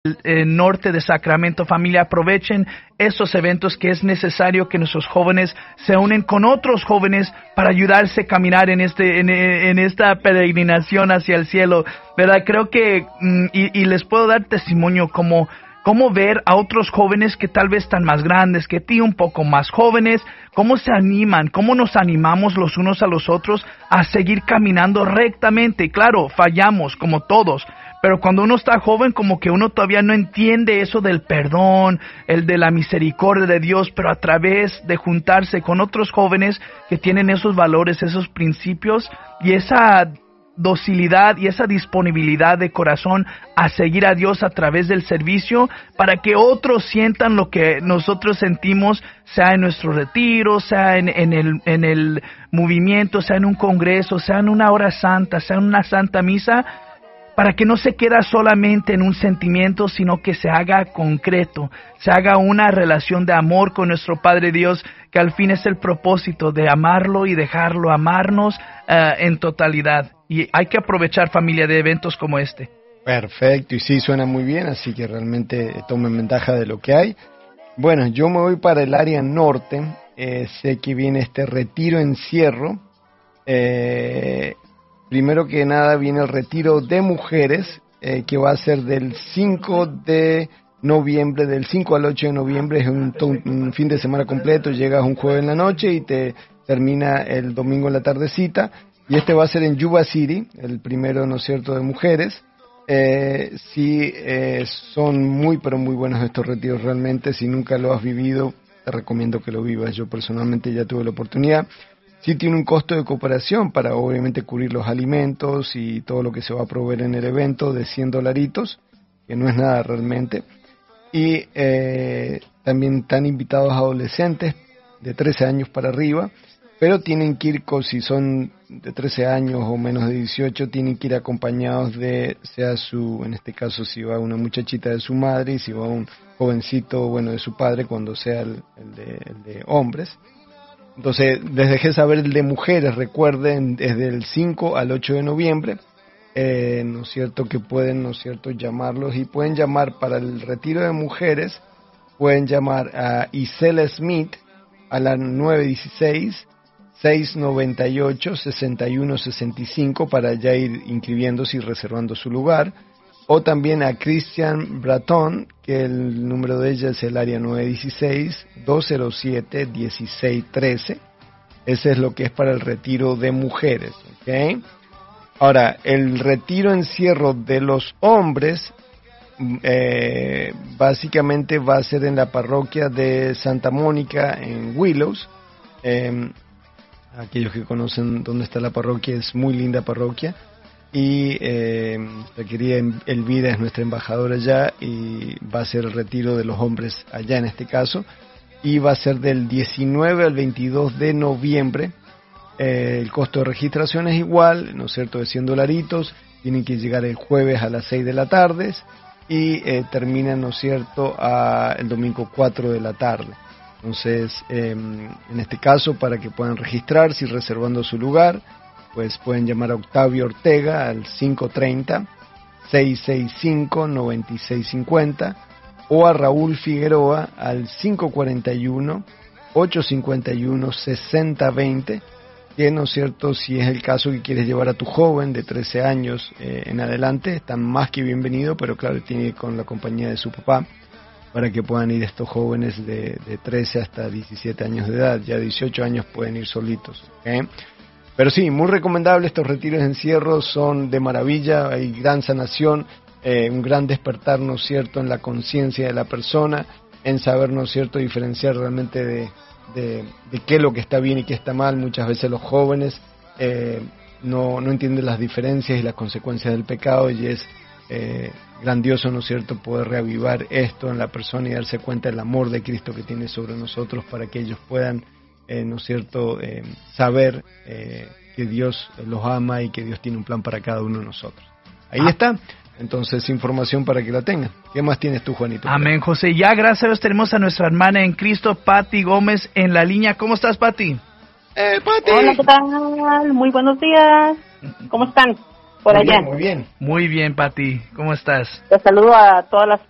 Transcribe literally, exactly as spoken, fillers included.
eh, norte de Sacramento. Familia, aprovechen estos eventos que es necesario que nuestros jóvenes se unen con otros jóvenes para ayudarse a caminar en este en, en esta peregrinación hacia el cielo, ¿verdad? Creo que mm, y, y les puedo dar testimonio como cómo ver a otros jóvenes que tal vez están más grandes que ti, un poco más jóvenes, cómo se animan, cómo nos animamos los unos a los otros a seguir caminando rectamente. Y claro, fallamos como todos, pero cuando uno está joven como que uno todavía no entiende eso del perdón, el de la misericordia de Dios, pero a través de juntarse con otros jóvenes que tienen esos valores, esos principios y esa docilidad y esa disponibilidad de corazón a seguir a Dios a través del servicio, para que otros sientan lo que nosotros sentimos, sea en nuestro retiro, sea en, en, el, en el movimiento, sea en un congreso, sea en una hora santa, sea en una santa misa, para que no se quede solamente en un sentimiento, sino que se haga concreto, se haga una relación de amor con nuestro Padre Dios, que al fin es el propósito de amarlo y dejarlo amarnos uh, en totalidad. Y hay que aprovechar, familia, de eventos como este. Perfecto, y sí, suena muy bien, así que realmente tomen ventaja de lo que hay. Bueno, yo me voy para el área norte, eh, sé que viene este retiro encierro. Eh, primero que nada viene el retiro de mujeres, eh, que va a ser del cinco de noviembre, del cinco al ocho de noviembre, es un, un fin de semana completo, llegas un jueves en la noche y te termina el domingo en la tardecita. Y este va a ser en Yuba City, el primero, ¿no es cierto?, de mujeres. Eh, sí, eh, son muy, pero muy buenos estos retiros realmente. Si nunca lo has vivido, te recomiendo que lo vivas. Yo personalmente ya tuve la oportunidad. Sí tiene un costo de cooperación para obviamente cubrir los alimentos y todo lo que se va a proveer en el evento de cien dolaritos, que no es nada realmente. Y eh, también están invitados adolescentes de trece años para arriba, pero tienen que ir, si son de trece años o menos de dieciocho, tienen que ir acompañados de, sea su, en este caso si va una muchachita de su madre y si va un jovencito, bueno, de su padre, cuando sea el, el, de, el de hombres. Entonces, les dejé saber el de mujeres, recuerden, desde el cinco al ocho de noviembre, eh, ¿no es cierto?, que pueden, ¿no es cierto?, llamarlos, y pueden llamar para el retiro de mujeres, pueden llamar a Isela Smith a la nueve dieciséis, seis noventa y ocho, sesenta y uno sesenta y cinco para ya ir inscribiéndose y reservando su lugar, o también a Christian Bratton, que el número de ella es el área nueve dieciséis, dos cero siete, dieciséis trece. Ese es lo que es para el retiro de mujeres, ¿ok? Ahora, el retiro encierro de los hombres, eh, básicamente va a ser en la parroquia de Santa Mónica en Willows. Eh, aquellos que conocen dónde está la parroquia, es muy linda parroquia. Y eh, la querida Elvira es nuestra embajadora allá y va a ser el retiro de los hombres allá en este caso. Y va a ser del diecinueve al veintidós de noviembre. Eh, el costo de registración es igual, ¿no es cierto?, de cien dolaritos. Tienen que llegar el jueves a las seis de la tarde y eh, terminan, ¿no es cierto?, a el domingo cuatro de la tarde. Entonces, eh, en este caso, para que puedan registrarse y reservando su lugar, pues pueden llamar a Octavio Ortega al cinco treinta, seiscientos sesenta y cinco, noventa y seis cincuenta o a Raúl Figueroa al cinco cuarenta y uno, ochocientos cincuenta y uno, sesenta veinte, que, ¿no es cierto?, si es el caso que quieres llevar a tu joven de trece años eh, en adelante, están más que bienvenido, pero claro, tiene que ir con la compañía de su papá, para que puedan ir estos jóvenes de, de trece hasta diecisiete años de edad. Ya dieciocho años pueden ir solitos, ¿okay? Pero sí, muy recomendable, estos retiros de encierro son de maravilla, hay gran sanación, eh, un gran despertar, ¿no es cierto?, en la conciencia de la persona, en saber, ¿no es cierto?, diferenciar realmente de, de, de qué es lo que está bien y qué está mal. Muchas veces los jóvenes eh, no, no entienden las diferencias y las consecuencias del pecado, y es eh, grandioso, ¿no es cierto?, poder reavivar esto en la persona y darse cuenta del amor de Cristo que tiene sobre nosotros, para que ellos puedan, eh, ¿no es cierto?, eh, saber eh, que Dios los ama y que Dios tiene un plan para cada uno de nosotros. Ahí ah. está. Entonces, información para que la tengan. ¿Qué más tienes tú, Juanito? Amén, José. Ya, gracias a Dios, tenemos a nuestra hermana en Cristo, Pati Gómez, en la línea. ¿Cómo estás, Pati? Eh, Pati. Hola, ¿qué tal? Muy buenos días. ¿Cómo están por muy allá? Bien, muy bien. Muy bien, Pati. ¿Cómo estás? Te saludo a todas las